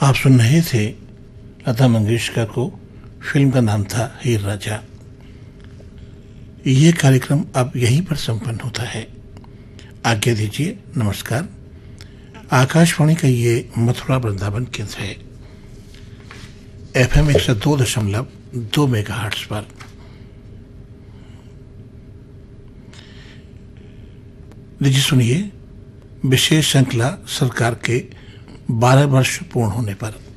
आप सुन रहे थे लता मंगेशकर को। फिल्म का नाम था हीर राजा। ये कार्यक्रम अब यहीं पर संपन्न होता है। आज्ञा दीजिए, नमस्कार। आकाशवाणी का ये मथुरा वृंदावन केंद्र है, FM 102.2 मेगाहर्ट्ज पर। लीजिए सुनिए विशेष श्रृंखला सरकार के 12 वर्ष पूर्ण होने पर।